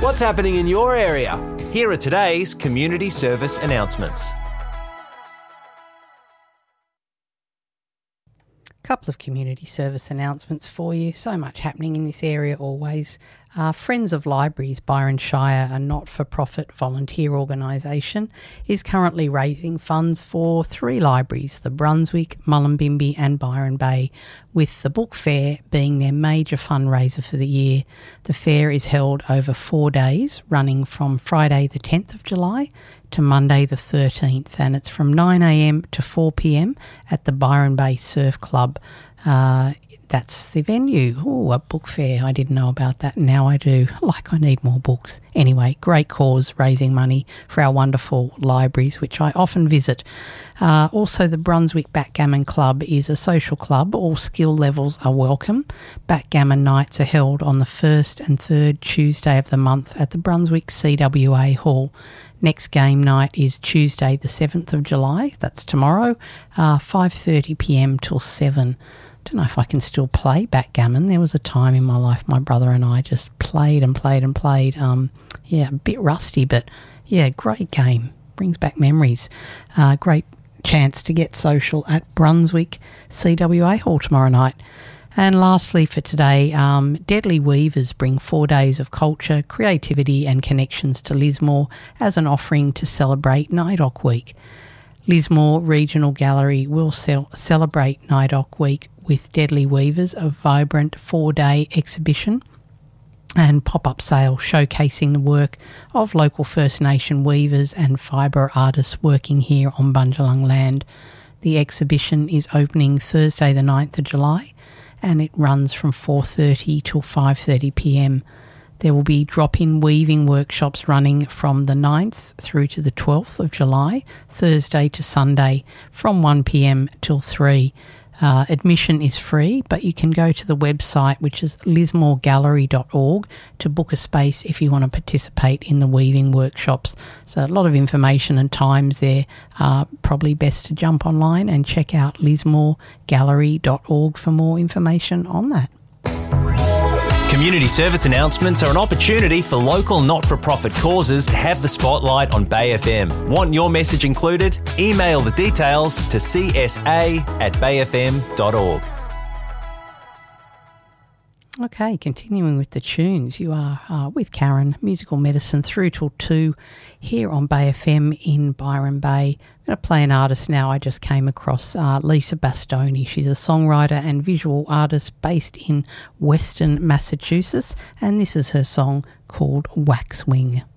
What's happening in your area? Here are today's community service announcements. Couple of community service announcements for you. So much happening in this area always. Friends of Libraries Byron Shire, a not-for-profit volunteer organisation, is currently raising funds for 3 libraries, the Brunswick, Mullumbimby and Byron Bay, with the book fair being their major fundraiser for the year. The fair is held over 4 days, running from Friday the 10th of July to Monday the 13th, and it's from 9 a.m. to 4 p.m. at the Byron Bay Surf Club. That's the venue. Oh, a book fair. I didn't know about that. Now I do. Like I need more books. Anyway, great cause, raising money for our wonderful libraries, which I often visit. Also, the Brunswick Backgammon Club is a social club. All skill levels are welcome. Backgammon nights are held on the first and third Tuesday of the month at the Brunswick CWA Hall. Next game night is Tuesday the 7th of July. That's tomorrow, 5:30 p.m. till 7. Don't know if I can still play backgammon. There was a time in my life my brother and I just played and played and played. A bit rusty, but yeah, great game. Brings back memories. Great chance to get social at Brunswick CWA Hall tomorrow night. And lastly for today, Deadly Weavers bring 4 days of culture, creativity and connections to Lismore as an offering to celebrate NIDOC Week. Lismore Regional Gallery will celebrate NIDOC Week with Deadly Weavers, a vibrant 4-day exhibition and pop-up sale showcasing the work of local First Nation weavers and fibre artists working here on Bundjalung land. The exhibition is opening Thursday the 9th of July and it runs from 4:30 till 5:30 p.m. There will be drop-in weaving workshops running from the 9th through to the 12th of July, Thursday to Sunday, from 1 p.m. till 3. Admission is free, but you can go to the website, which is lismoregallery.org, to book a space if you want to participate in the weaving workshops. So a lot of information and times there. Probably best to jump online and check out lismoregallery.org for more information on that. Community service announcements are an opportunity for local not-for-profit causes to have the spotlight on Bay FM. Want your message included? Email the details to csa@bayfm.org. Okay, continuing with the tunes, you are with Karen, Musical Medicine, through till 2 here on Bay FM in Byron Bay. I'm going to play an artist now. I just came across Lisa Bastoni. She's a songwriter and visual artist based in Western Massachusetts, and this is her song called Waxwing.